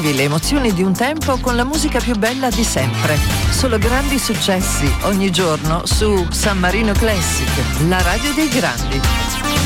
Vivi le emozioni di un tempo con la musica più bella di sempre. Solo grandi successi ogni giorno su San Marino Classic, la radio dei grandi.